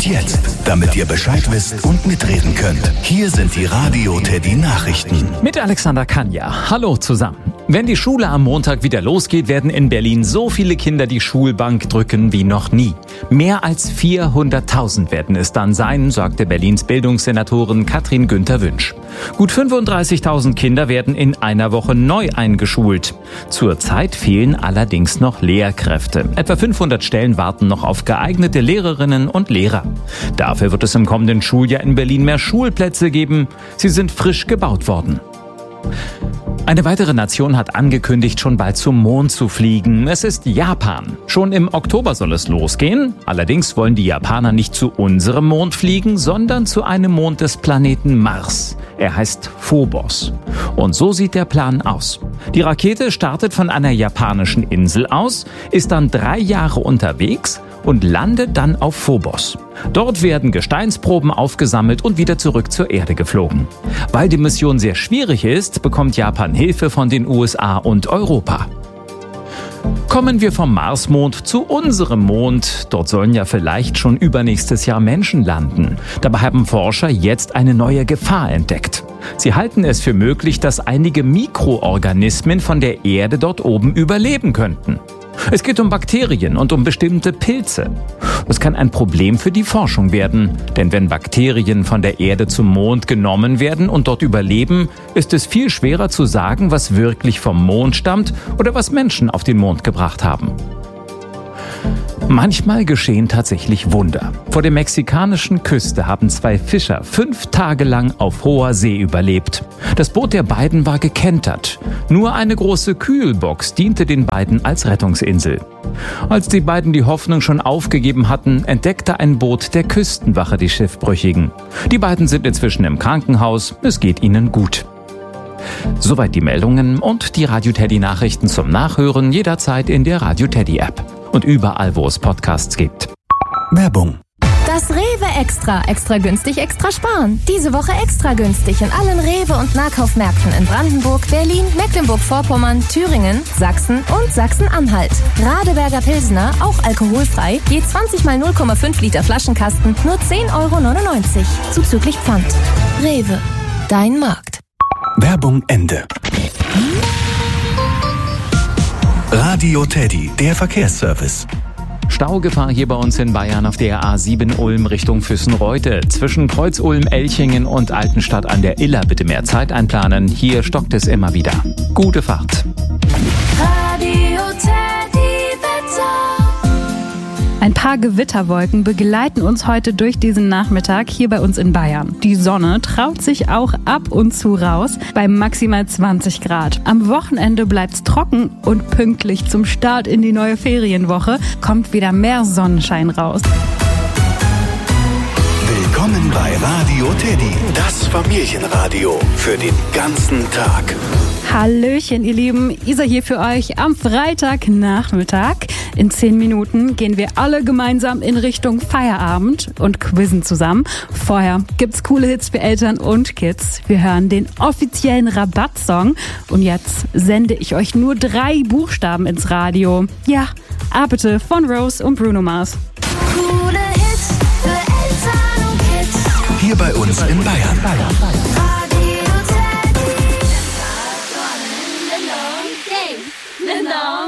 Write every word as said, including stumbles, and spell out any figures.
Und jetzt, damit ihr Bescheid wisst und mitreden könnt, hier sind die Radio Teddy Nachrichten. Mit Alexander Kanja. Hallo zusammen. Wenn die Schule am Montag wieder losgeht, werden in Berlin so viele Kinder die Schulbank drücken wie noch nie. Mehr als vierhunderttausend werden es dann sein, sagte Berlins Bildungssenatorin Katrin Günther-Wünsch. Gut fünfunddreißigtausend Kinder werden in einer Woche neu eingeschult. Zurzeit fehlen allerdings noch Lehrkräfte. Etwa fünfhundert Stellen warten noch auf geeignete Lehrerinnen und Lehrer. Dafür wird es im kommenden Schuljahr in Berlin mehr Schulplätze geben. Sie sind frisch gebaut worden. Eine weitere Nation hat angekündigt, schon bald zum Mond zu fliegen. Es ist Japan. Schon im Oktober soll es losgehen. Allerdings wollen die Japaner nicht zu unserem Mond fliegen, sondern zu einem Mond des Planeten Mars. Er heißt Phobos. Und so sieht der Plan aus. Die Rakete startet von einer japanischen Insel aus, ist dann drei Jahre unterwegs und landet dann auf Phobos. Dort werden Gesteinsproben aufgesammelt und wieder zurück zur Erde geflogen. Weil die Mission sehr schwierig ist, bekommt Japan Hilfe von den U S A und Europa. Kommen wir vom Marsmond zu unserem Mond. Dort sollen ja vielleicht schon übernächstes Jahr Menschen landen. Dabei haben Forscher jetzt eine neue Gefahr entdeckt. Sie halten es für möglich, dass einige Mikroorganismen von der Erde dort oben überleben könnten. Es geht um Bakterien und um bestimmte Pilze. Das kann ein Problem für die Forschung werden, denn wenn Bakterien von der Erde zum Mond genommen werden und dort überleben, ist es viel schwerer zu sagen, was wirklich vom Mond stammt oder was Menschen auf den Mond gebracht haben. Manchmal geschehen tatsächlich Wunder. Vor der mexikanischen Küste haben zwei Fischer fünf Tage lang auf hoher See überlebt. Das Boot der beiden war gekentert. Nur eine große Kühlbox diente den beiden als Rettungsinsel. Als die beiden die Hoffnung schon aufgegeben hatten, entdeckte ein Boot der Küstenwache die Schiffbrüchigen. Die beiden sind inzwischen im Krankenhaus. Es geht ihnen gut. Soweit die Meldungen und die Radio Teddy Nachrichten zum Nachhören jederzeit in der Radio Teddy App. Und überall, wo es Podcasts gibt. Werbung. Das Rewe Extra. Extra günstig, extra sparen. Diese Woche extra günstig in allen Rewe- und Nahkaufmärkten in Brandenburg, Berlin, Mecklenburg-Vorpommern, Thüringen, Sachsen und Sachsen-Anhalt. Radeberger Pilsner, auch alkoholfrei, je zwanzig mal null Komma fünf Liter Flaschenkasten, nur zehn Euro neunundneunzig. Zuzüglich Pfand. Rewe. Dein Markt. Werbung Ende. Radio Teddy, der Verkehrsservice. Staugefahr hier bei uns in Bayern auf der A sieben Ulm Richtung Füssen-Reutte. Zwischen Kreuz-Ulm-Elchingen und Altenstadt an der Iller bitte mehr Zeit einplanen. Hier stockt es immer wieder. Gute Fahrt. Radio Teddy Wetter. Ein paar Gewitterwolken begleiten uns heute durch diesen Nachmittag hier bei uns in Bayern. Die Sonne traut sich auch ab und zu raus bei maximal zwanzig Grad. Am Wochenende bleibt's trocken und pünktlich zum Start in die neue Ferienwoche kommt wieder mehr Sonnenschein raus. Willkommen bei Radio Teddy, das Familienradio für den ganzen Tag. Hallöchen, ihr Lieben. Isa hier für euch am Freitagnachmittag. In zehn Minuten gehen wir alle gemeinsam in Richtung Feierabend und quizzen zusammen. Vorher gibt's coole Hits für Eltern und Kids. Wir hören den offiziellen Rabattsong. Und jetzt sende ich euch nur drei Buchstaben ins Radio. Ja, A bitte von Rose und Bruno Mars. Coole Hits für Eltern und Kids. Hier bei uns in Bayern.